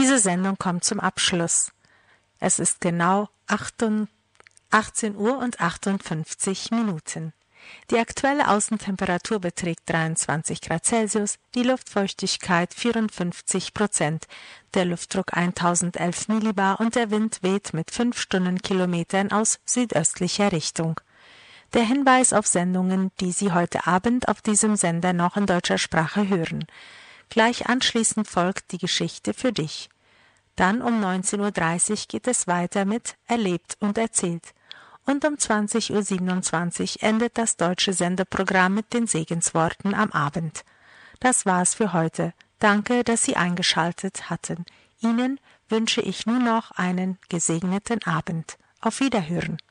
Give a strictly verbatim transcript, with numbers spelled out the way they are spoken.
Diese Sendung kommt zum Abschluss. Es ist genau achtzehn Uhr und achtundfünfzig Minuten. Die aktuelle Außentemperatur beträgt dreiundzwanzig Grad Celsius, die Luftfeuchtigkeit vierundfünfzig Prozent, der Luftdruck tausendelf Millibar und der Wind weht mit fünf Stundenkilometern aus südöstlicher Richtung. Der Hinweis auf Sendungen, die Sie heute Abend auf diesem Sender noch in deutscher Sprache hören. Gleich anschließend folgt die Geschichte für dich. Dann um neunzehn Uhr dreißig geht es weiter mit Erlebt und Erzählt. Und um zwanzig Uhr siebenundzwanzig endet das deutsche Sendeprogramm mit den Segensworten am Abend. Das war's für heute. Danke, dass Sie eingeschaltet hatten. Ihnen wünsche ich nun noch einen gesegneten Abend. Auf Wiederhören.